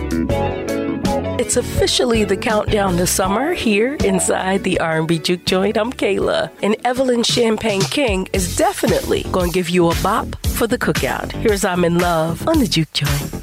It's officially the countdown to summer here inside the R&B Juke Joint. I'm Kayla, and Evelyn Champagne King is definitely going to give you a bop for the cookout. Here's I'm in Love on the Juke Joint.